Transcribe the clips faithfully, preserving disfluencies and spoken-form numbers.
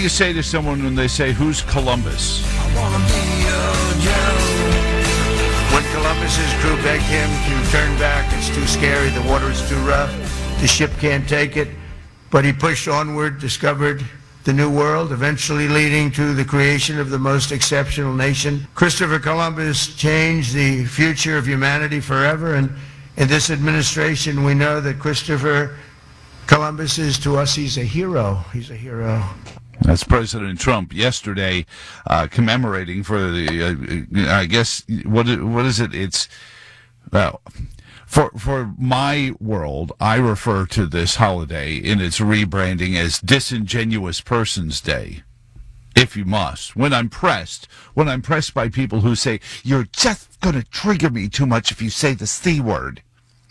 you say to someone when they say, "Who's Columbus?" I wanna be your Joe. When Columbus's crew begged him to turn back, it's too scary, the water is too rough, the ship can't take it. But he pushed onward, discovered the New World, eventually leading to the creation of the most exceptional nation. Christopher Columbus changed the future of humanity forever, and in this administration we know that Christopher Columbus is, to us, he's a hero. He's a hero. That's President Trump yesterday uh, commemorating for the, uh, I guess, what what is it? It's, well, for for my world, I refer to this holiday in its rebranding as Disingenuous Persons Day, if you must. When I'm pressed, when I'm pressed by people who say, "You're just going to trigger me too much if you say the C word."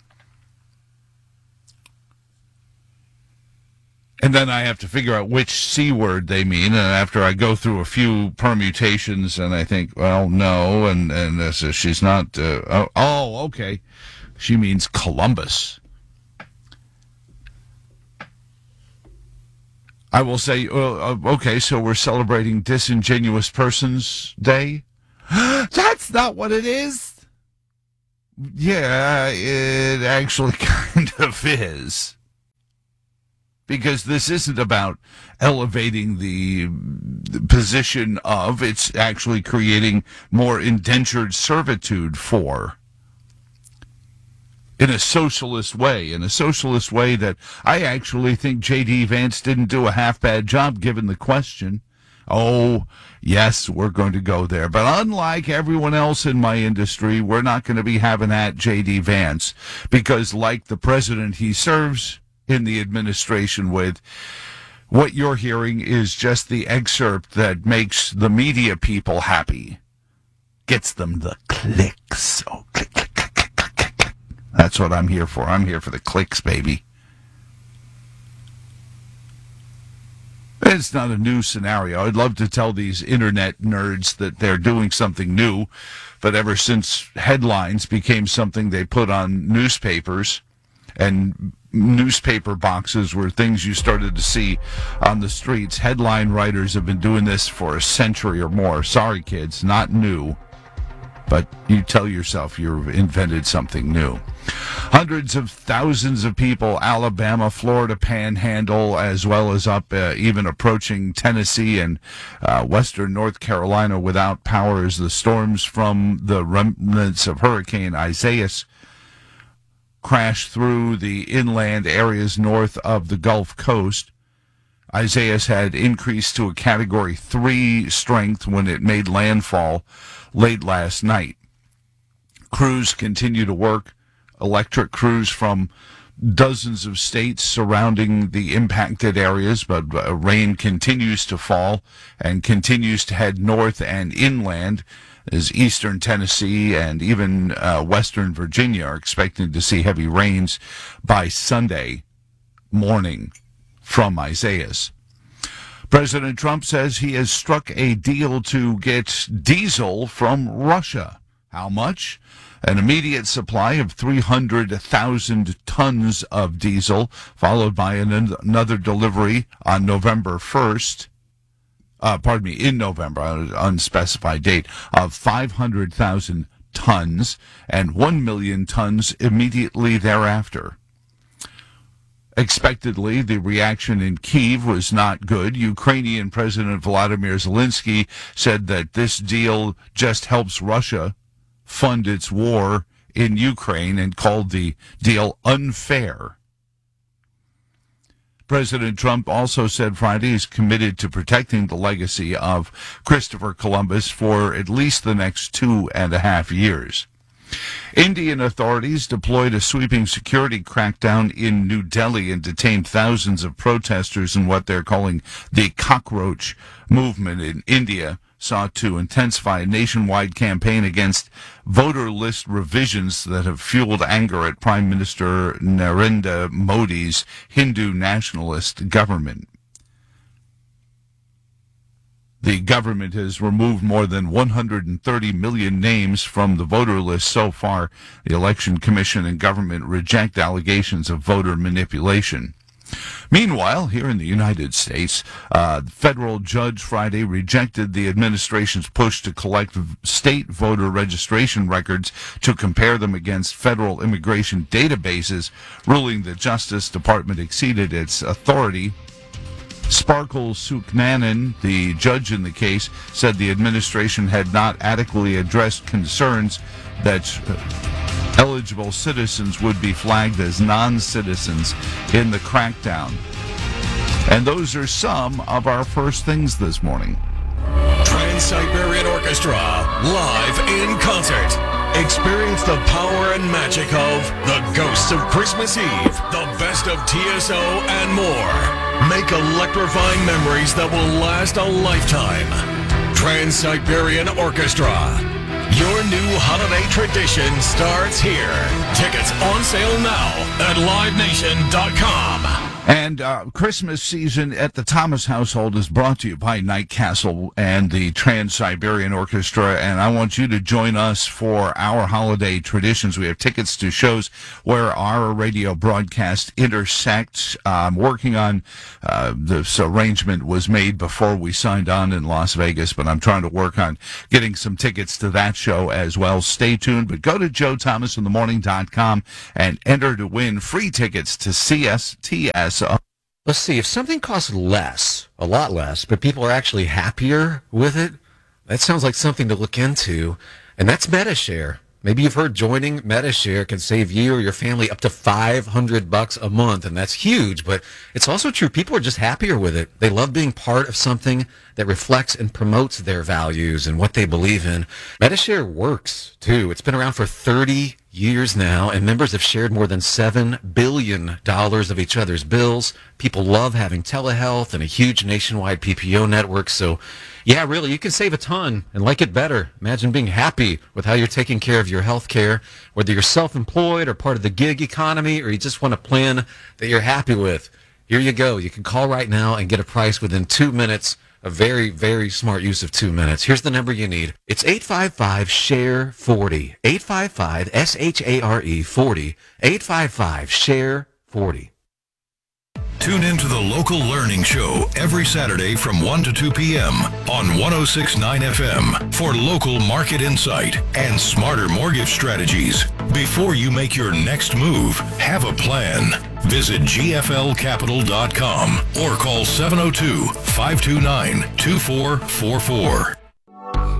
And then I have to figure out which C word they mean, and after I go through a few permutations, and I think, well, no, and, and uh, so she's not, uh, oh, oh, okay, she means Columbus. I will say, uh, okay, so we're celebrating Disingenuous Persons Day? That's not what it is! Yeah, it actually kind of is. Because this isn't about elevating the, the position of, it's actually creating more indentured servitude for. In a socialist way, in a socialist way that I actually think J D. Vance didn't do a half-bad job given the question. Oh, yes, we're going to go there. But unlike everyone else in my industry, we're not going to be having at J D. Vance. Because like the president he serves in the administration with, what you're hearing is just the excerpt that makes the media people happy. Gets them the clicks. Oh, click, click, click, click, click, click, click. That's what I'm here for. I'm here for the clicks, baby. It's not a new scenario. I'd love to tell these internet nerds that they're doing something new, but ever since headlines became something they put on newspapers, and newspaper boxes were things you started to see on the streets. Headline writers have been doing this for a century or more. Sorry, kids, not new. But you tell yourself you've invented something new. Hundreds of thousands of people, Alabama, Florida Panhandle, as well as up uh, even approaching Tennessee and uh, western North Carolina without power as the storms from the remnants of Hurricane Isaias crashed through the inland areas north of the Gulf Coast. Isaias had increased to a Category three strength when it made landfall late last night. Crews continue to work, electric crews from dozens of states surrounding the impacted areas, but uh, rain continues to fall and continues to head north and inland, as eastern Tennessee and even uh, western Virginia are expecting to see heavy rains by Sunday morning from Isaias. President Trump says he has struck a deal to get diesel from Russia. How much? An immediate supply of three hundred thousand tons of diesel, followed by an, another delivery on November first. Uh, pardon me, in November, an unspecified date, of five hundred thousand tons and one million tons immediately thereafter. Expectedly, the reaction in Kyiv was not good. Ukrainian President Volodymyr Zelensky said that this deal just helps Russia fund its war in Ukraine and called the deal unfair. President Trump also said Friday he's committed to protecting the legacy of Christopher Columbus for at least the next two and a half years. Indian authorities deployed a sweeping security crackdown in New Delhi and detained thousands of protesters in what they're calling the cockroach movement in India, sought to intensify a nationwide campaign against voter list revisions that have fueled anger at Prime Minister Narendra Modi's Hindu nationalist government. The government has removed more than one hundred thirty million names from the voter list so far. The Election Commission and government reject allegations of voter manipulation. Meanwhile, here in the United States, uh, federal judge Friday rejected the administration's push to collect state voter registration records to compare them against federal immigration databases, ruling the Justice Department exceeded its authority. Sparkle Suknanan, the judge in the case, said the administration had not adequately addressed concerns that uh, eligible citizens would be flagged as non-citizens in the crackdown. And those are some of our first things this morning. Trans-Siberian Orchestra, live in concert. Experience the power and magic of The Ghosts of Christmas Eve, the best of T S O, and more. Make electrifying memories that will last a lifetime. Trans-Siberian Orchestra. Your new holiday tradition starts here. Tickets on sale now at live nation dot com. And uh, Christmas season at the Thomas household is brought to you by Night Castle and the Trans-Siberian Orchestra, and I want you to join us for our holiday traditions. We have tickets to shows where our radio broadcast intersects. I'm working on uh, this arrangement was made before we signed on in Las Vegas, but I'm trying to work on getting some tickets to that show as well. Stay tuned, but go to joe thomas in the morning dot com and enter to win free tickets to C S T S. Let's see, if something costs less, a lot less, but people are actually happier with it, that sounds like something to look into, and that's MediShare. Maybe you've heard joining MediShare can save you or your family up to five hundred bucks a month, and that's huge, but it's also true. People are just happier with it. They love being part of something that reflects and promotes their values and what they believe in. MediShare works, too. It's been around for thirty years now, and members have shared more than seven billion dollars of each other's bills. People love having telehealth and a huge nationwide P P O network, so yeah, really, you can save a ton and like it better. Imagine being happy with how you're taking care of your health care, whether you're self-employed or part of the gig economy, or you just want a plan that you're happy with. Here you go. You can call right now and get a price within two minutes. A very, very smart use of two minutes. Here's the number you need. It's eight five five, S H A R E forty. eight five five, S H A R E forty. eight five five, S H A R E forty. Tune in to the Local Learning Show every Saturday from one to two p.m. on one oh six point nine F M for local market insight and smarter mortgage strategies. Before you make your next move, have a plan. Visit G F L capital dot com or call seven oh two, five two nine, two four four four.